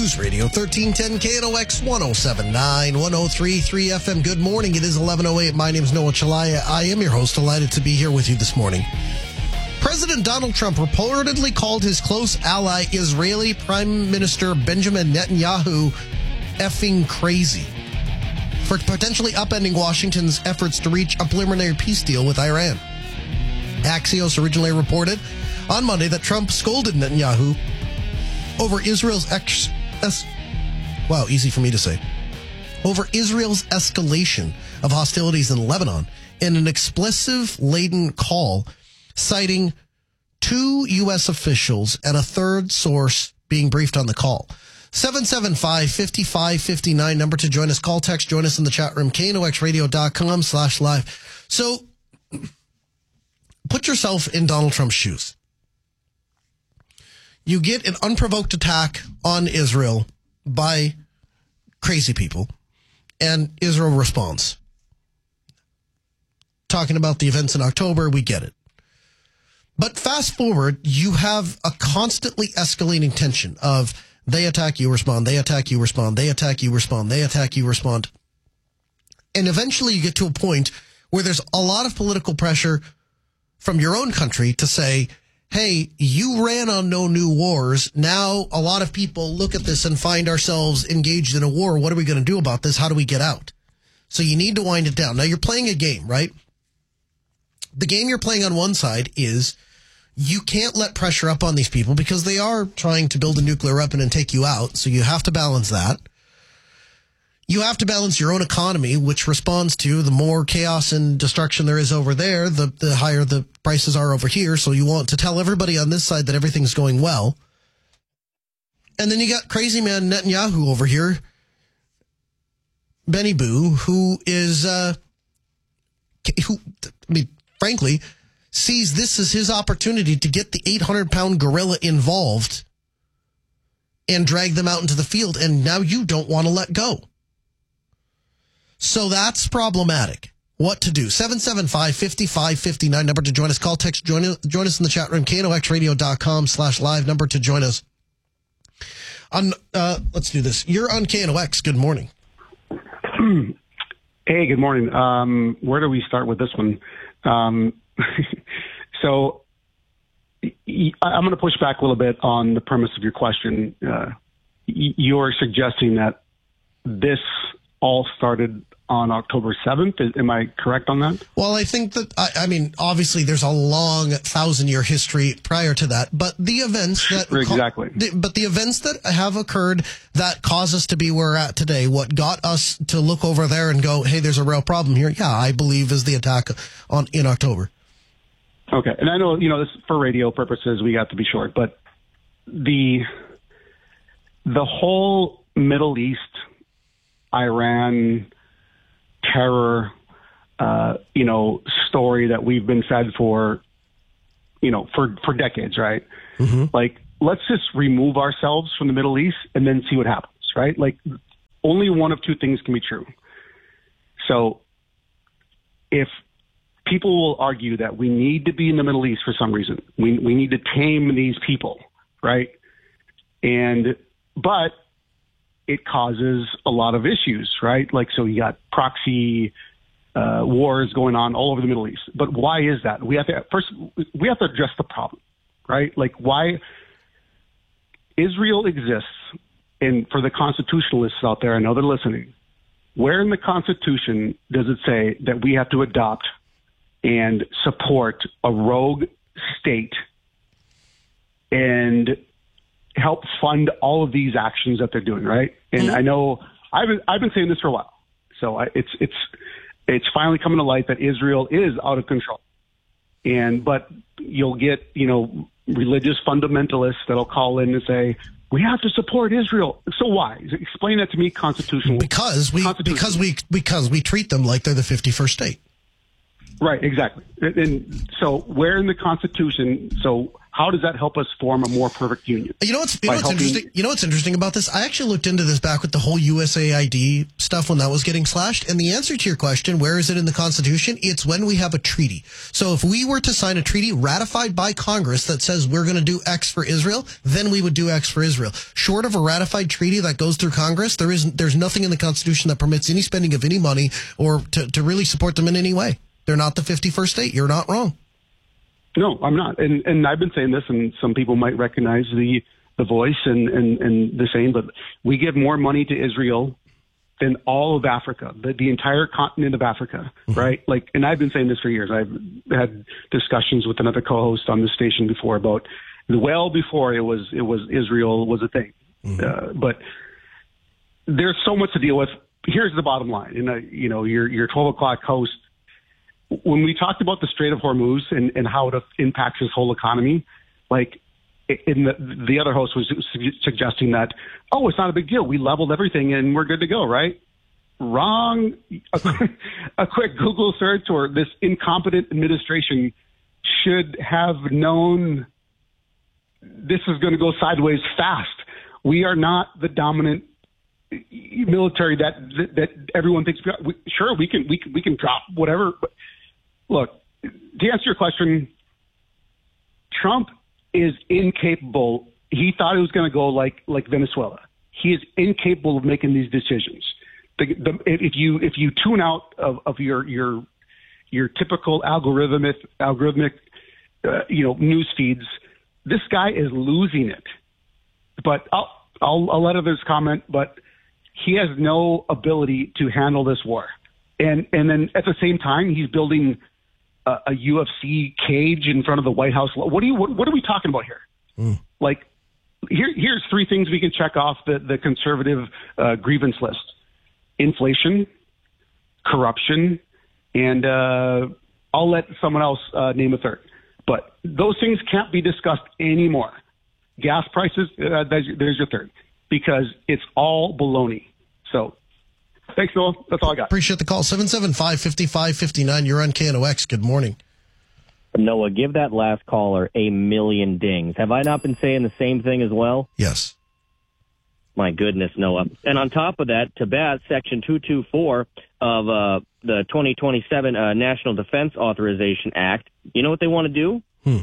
News Radio 1310 KNOX 107.9, 103.3 FM. Good morning. It is 11:08. My name is Noah Chalaya. I am your host. Delighted to be here with you this morning. President Donald Trump reportedly called his close ally, Israeli Prime Minister Benjamin Netanyahu, effing crazy for potentially upending Washington's efforts to reach a preliminary peace deal with Iran. Axios originally reported on Monday that Trump scolded Netanyahu over Israel's escalation of hostilities in Lebanon in an explosive-laden call, citing two U.S. officials and a third source being briefed on the call. 775-5559, number to join us. Call, text, join us in the chat room, knoxradio.com/live. So, put yourself in Donald Trump's shoes. You get an unprovoked attack on Israel by crazy people, and Israel responds. Talking about the events in October, we get it. But fast forward, you have a constantly escalating tension of they attack, you respond, they attack, you respond, they attack, you respond, they attack, you respond. And eventually you get to a point where there's a lot of political pressure from your own country to say, hey, you ran on no new wars. Now a lot of people look at this and find ourselves engaged in a war. What are we going to do about this? How do we get out? So you need to wind it down. Now you're playing a game, right? The game you're playing on one side is you can't let pressure up on these people because they are trying to build a nuclear weapon and take you out. So you have to balance that. You have to balance your own economy, which responds to the more chaos and destruction there is over there, the higher the prices are over here. So you want to tell everybody on this side that everything's going well. And then you got crazy man Netanyahu over here, Benny Boo, who is, frankly, sees this as his opportunity to get the 800-pound gorilla involved and drag them out into the field. And now you don't want to let go. So that's problematic. What to do? 775-5559, number to join us. Call, text, join us in the chat room, knoxradio.com/live, number to join us. Let's do this. You're on KNOX. Good morning. Hey, good morning. Where do we start with this one? So I'm going to push back a little bit on the premise of your question. You're suggesting that this all started on October 7th. Am I correct on that? Well, I think that, obviously there's a long 1,000-year history prior to that, but the events that... Exactly. But the events that have occurred that cause us to be where we're at today, what got us to look over there and go, hey, there's a real problem here, I believe is the attack in October. Okay. And I know, this for radio purposes, we have to be short, but the whole Middle East, Iran terror, story that we've been fed for decades, right? Mm-hmm. Like, let's just remove ourselves from the Middle East and then see what happens, right? Like, only one of two things can be true. So if people will argue that we need to be in the Middle East for some reason, we need to tame these people, right? But it causes a lot of issues, right? Like, so you got proxy wars going on all over the Middle East. But why is that? We have to address the problem, right? Like, why Israel exists, and for the constitutionalists out there, I know they're listening, where in the Constitution does it say that we have to adopt and support a rogue state and help fund all of these actions that they're doing, right? And mm-hmm. I know I've been saying this for a while, so it's finally coming to light that Israel is out of control. But you'll get religious fundamentalists that'll call in and say we have to support Israel. So why? Explain that to me constitutionally. Because we treat them like they're the 51st state. Right, exactly. And so where in the Constitution? So How does that help us form a more perfect union? You know what's interesting? You know what's interesting about this? I actually looked into this back with the whole USAID stuff when that was getting slashed. And the answer to your question, where is it in the Constitution? It's when we have a treaty. So if we were to sign a treaty ratified by Congress that says we're going to do X for Israel, then we would do X for Israel. Short of a ratified treaty that goes through Congress, there's nothing in the Constitution that permits any spending of any money or to really support them in any way. They're not the 51st state. You're not wrong. No, I'm not. And I've been saying this, and some people might recognize the voice and the saying, but we give more money to Israel than all of Africa, the entire continent of Africa, right? Like, and I've been saying this for years. I've had discussions with another co-host on this station before about, well before it was Israel was a thing. But there's so much to deal with. Here's the bottom line. And, your 12 o'clock host, when we talked about the Strait of Hormuz and how it impacts his whole economy, like in the other host was suggesting that, it's not a big deal. We leveled everything and we're good to go, right? Wrong. A quick Google search or this incompetent administration should have known this is going to go sideways fast. We are not the dominant military that everyone thinks. Sure, we can drop whatever. But look, to answer your question, Trump is incapable. He thought it was going to go like Venezuela. He is incapable of making these decisions. If you tune out of your typical algorithmic news feeds, this guy is losing it. But I'll let others comment. But he has no ability to handle this war. And then at the same time, he's building a UFC cage in front of the White House. What are we talking about here? Like, here's three things we can check off the conservative grievance list: inflation, corruption, and I'll let someone else name a third. But those things can't be discussed anymore. Gas prices, there's your third, because it's all baloney. So, thanks, Noah. That's all I got. Appreciate the call. 775-5559. You're on KNOX. Good morning. Noah, give that last caller a million dings. Have I not been saying the same thing as well? Yes. My goodness, Noah. And on top of that, to bat Section 224 of the 2027 National Defense Authorization Act, you know what they want to do?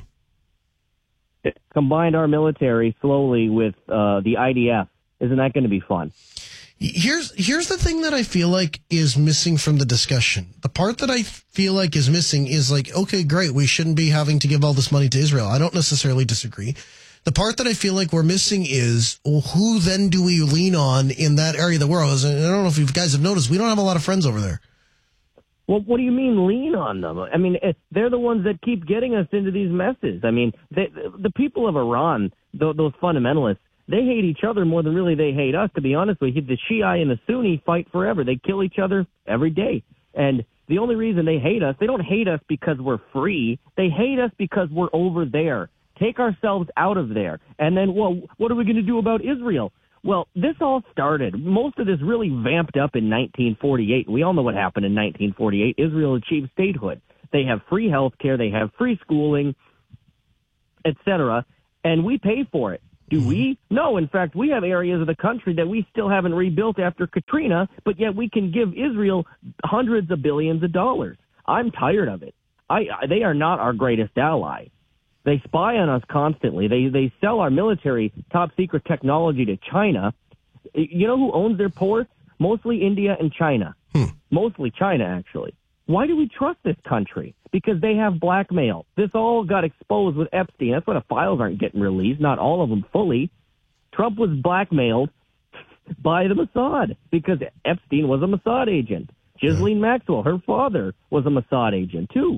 Combine our military slowly with the IDF. Isn't that going to be fun? Here's the thing that I feel like is missing from the discussion. The part that I feel like is missing is like, okay, great, we shouldn't be having to give all this money to Israel. I don't necessarily disagree. The part that I feel like we're missing is, well, who then do we lean on in that area of the world? And I don't know if you guys have noticed, we don't have a lot of friends over there. Well, what do you mean lean on them? I mean, they're the ones that keep getting us into these messes. I mean, the people of Iran, those fundamentalists, they hate each other more than really they hate us, to be honest with you. The Shia and the Sunni fight forever. They kill each other every day. And the only reason they hate us, they don't hate us because we're free. They hate us because we're over there. Take ourselves out of there. And then, well, what are we going to do about Israel? Well, this all started. Most of this really vamped up in 1948. We all know what happened in 1948. Israel achieved statehood. They have free health care. They have free schooling, etc. And we pay for it. Do we? No. In fact, we have areas of the country that we still haven't rebuilt after Katrina, but yet we can give Israel hundreds of billions of dollars. I'm tired of it. They are not our greatest ally. They spy on us constantly. They sell our military top-secret technology to China. You know who owns their ports? Mostly India and China. Mostly China, actually. Why do we trust this country? Because they have blackmail. This all got exposed with Epstein. That's why the files aren't getting released, not all of them fully. Trump was blackmailed by the Mossad because Epstein was a Mossad agent. Ghislaine Maxwell, her father, was a Mossad agent, too.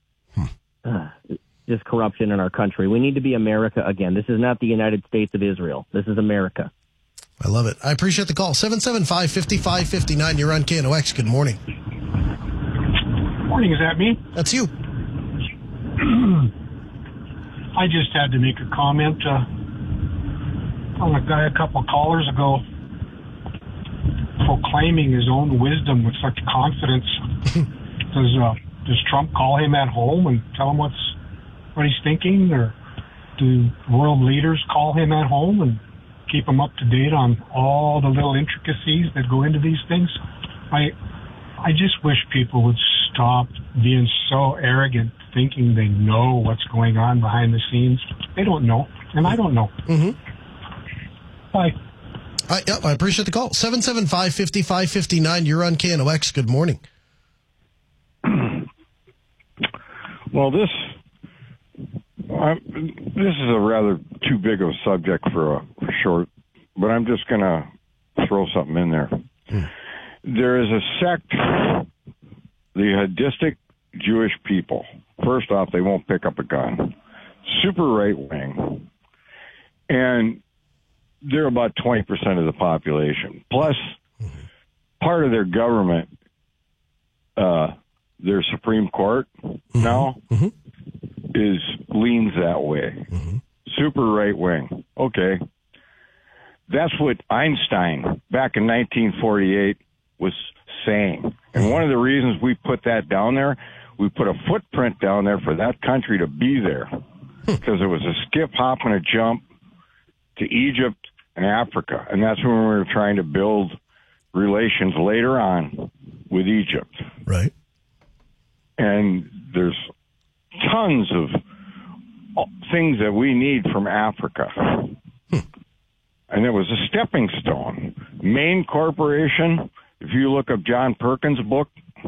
Just corruption in our country. We need to be America again. This is not the United States of Israel. This is America. I love it. I appreciate the call. 775-5559. You're on KNOX. Good morning. Morning. Is that me? That's you. I just had to make a comment on the guy a couple of callers ago proclaiming his own wisdom with such confidence. Does Trump call him at home and tell him what he's thinking? Or do world leaders call him at home and keep him up to date on all the little intricacies that go into these things? I just wish people would stop being so arrogant, thinking they know what's going on behind the scenes. They don't know, and I don't know. Mm-hmm. Bye. I appreciate the call. 775-5559, you're on KNOX. Good morning. Well, this is a rather too big of a subject for a short, but I'm just going to throw something in there. There is a sect, the Hadistic Jewish people. First off, they won't pick up a gun. Super right-wing. And they're about 20% of the population. Plus, part of their government, their Supreme Court now, leans that way. Super right-wing. Okay. That's what Einstein, back in 1948, was saying. And one of the reasons we put that down there, we put a footprint down there for that country to be there. Because it was a skip, hop, and a jump to Egypt and Africa. And that's when we were trying to build relations later on with Egypt. Right. And there's tons of things that we need from Africa. And it was a stepping stone. Maine Corporation, if you look up John Perkins' book,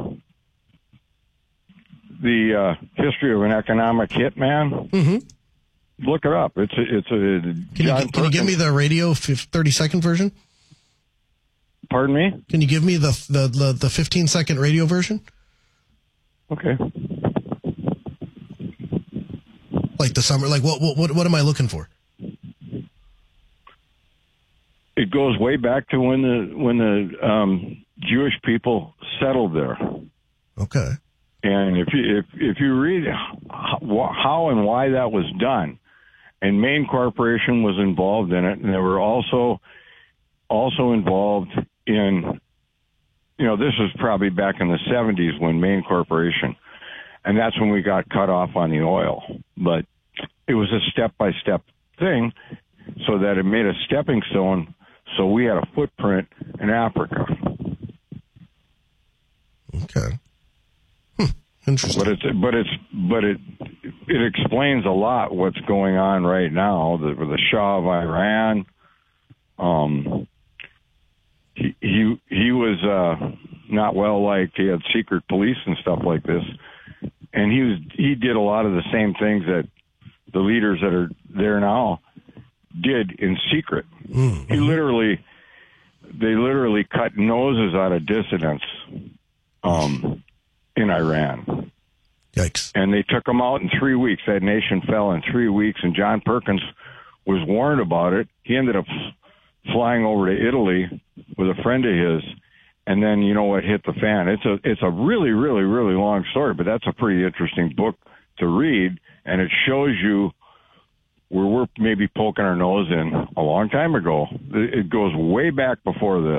The History of an Economic Hitman, look it up. It's a Can you give me the radio 30-second version? Pardon me? Can you give me the 15-second radio version? Okay. Like the summer, like what am I looking for? It goes way back to when the Jewish people settled there. Okay. And if you read how and why that was done, and Maine Corporation was involved in it, and they were also involved in, this was probably back in the 70s when Maine Corporation, and that's when we got cut off on the oil. But it was a step-by-step thing so that it made a stepping stone, so we had a footprint in Africa. Okay. Interesting. But it explains a lot what's going on right now. The Shah of Iran, he was not well liked. He had secret police and stuff like this, and he did a lot of the same things that the leaders that are there now did in secret. Mm-hmm. They literally cut noses out of dissidents in Iran. Yikes. And they took them out in 3 weeks. That nation fell in 3 weeks, and John Perkins was warned about it. He ended up flying over to Italy with a friend of his, and then you know what hit the fan. It's a really, really, really long story, but that's a pretty interesting book to read, and it shows you where we're maybe poking our nose in a long time ago. It goes way back before this.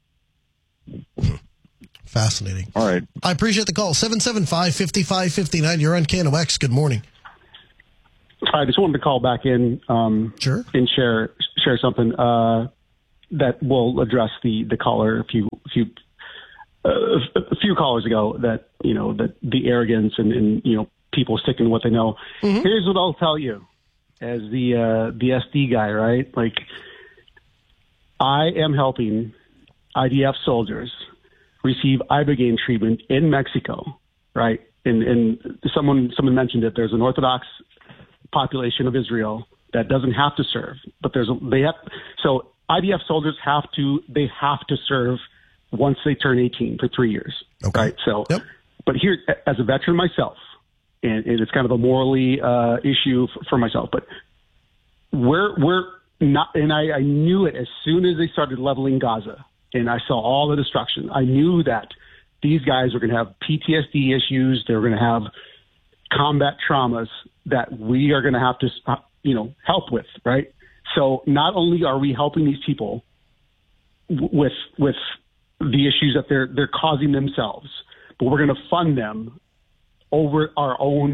Fascinating. All right. I appreciate the call. 775-5559. You're on KNOX. Good morning. I just wanted to call back in sure. and share something that will address the caller a few callers ago, that that the arrogance and people sticking to what they know. Mm-hmm. Here's what I'll tell you as the SD guy, right? Like, I am helping IDF soldiers receive Ibogaine treatment in Mexico, right? And someone mentioned it. There's an Orthodox population of Israel that doesn't have to serve, but so IDF soldiers have to serve once they turn 18 for 3 years, okay. Right? So, yep. But here, as a veteran myself, and it's kind of a morally issue for myself, but we're not, and I knew it as soon as they started leveling Gaza. And I saw all the destruction. I knew that these guys were going to have PTSD issues. They were going to have combat traumas that we are going to have to, help with, right? So not only are we helping these people with the issues that they're causing themselves, but we're going to fund them over our own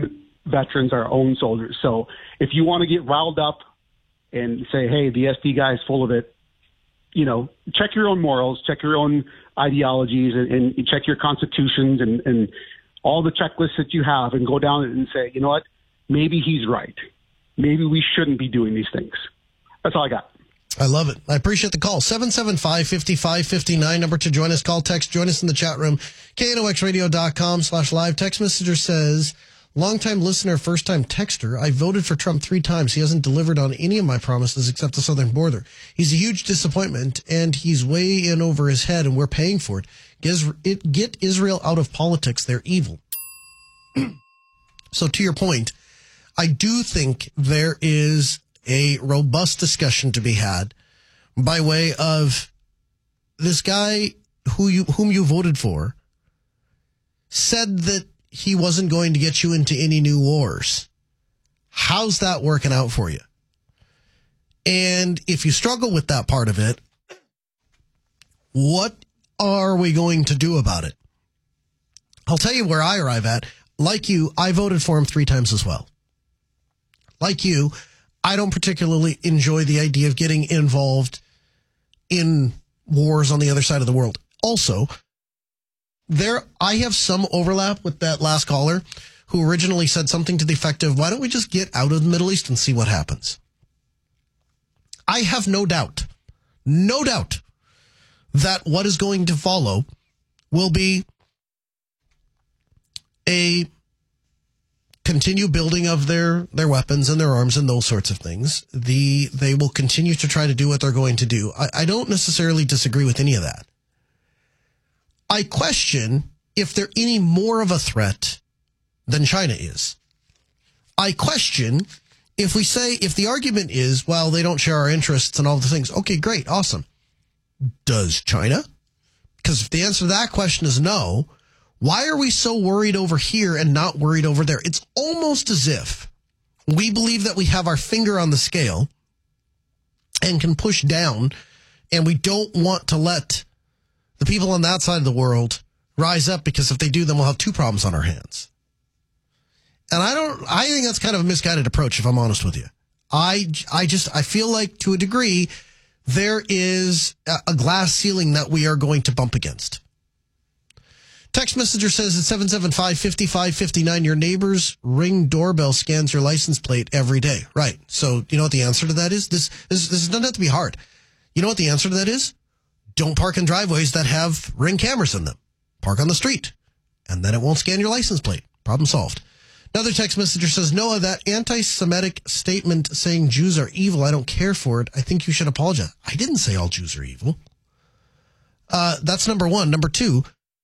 veterans, our own soldiers. So if you want to get riled up and say, hey, the SD guy is full of it, check your own morals, check your own ideologies, and check your constitutions and all the checklists that you have, and go down and say, you know what, maybe he's right. Maybe we shouldn't be doing these things. That's all I got. I love it. I appreciate the call. 775-5559, number to join us. Call, text, join us in the chat room. knoxradio.com/live. Text messenger says, longtime listener, first-time texter. I voted for Trump 3 times. He hasn't delivered on any of my promises except the southern border. He's a huge disappointment, and he's way in over his head, and we're paying for it. Get Israel out of politics. They're evil. So to your point, I do think there is a robust discussion to be had by way of this guy whom you voted for said that he wasn't going to get you into any new wars. How's that working out for you? And if you struggle with that part of it, what are we going to do about it? I'll tell you where I arrive at. Like you, I voted for him 3 times as well. Like you, I don't particularly enjoy the idea of getting involved in wars on the other side of the world. Also, I have some overlap with that last caller who originally said something to the effect of, why don't we just get out of the Middle East and see what happens? I have no doubt that what is going to follow will be a continue building of their weapons and their arms and those sorts of things. They will continue to try to do what they're going to do. I don't necessarily disagree with any of that. I question if they're any more of a threat than China is. I question if the argument is, well, they don't share our interests and all the things. Okay, great, awesome. Does China? Because if the answer to that question is no, why are we so worried over here and not worried over there? It's almost as if we believe that we have our finger on the scale and can push down, and we don't want to let the people on that side of the world rise up, because if they do, then we'll have 2 problems on our hands. And I think that's kind of a misguided approach, if I'm honest with you. I feel like, to a degree, there is a glass ceiling that we are going to bump against. Text messenger says at 775-5559, your neighbor's Ring doorbell scans your license plate every day. Right. So you know what the answer to that is? This doesn't have to be hard. You know what the answer to that is? Don't park in driveways that have Ring cameras in them. Park on the street, and then it won't scan your license plate. Problem solved. Another text messenger says, Noah, that anti-Semitic statement saying Jews are evil, I don't care for it. I think you should apologize. I didn't say all Jews are evil. That's number 1. Number 2,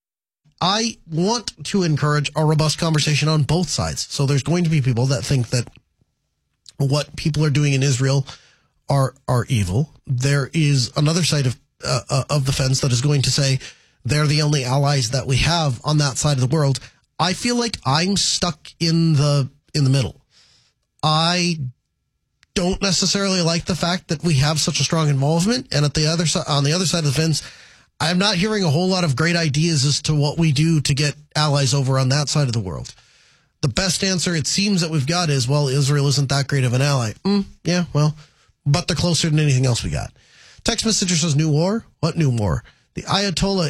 I want to encourage a robust conversation on both sides. So there's going to be people that think that what people are doing in Israel are evil. There is another side of the fence that is going to say they're the only allies that we have on that side of the world. I feel like I'm stuck in the middle. I don't necessarily like the fact that we have such a strong involvement, and on the other side of the fence, I'm not hearing a whole lot of great ideas as to what we do to get allies over on that side of the world. The best answer it seems that we've got is, well, Israel isn't that great of an ally. Yeah, well, but they're closer than anything else we got. Text messenger says, new war? What new war? The Ayatollah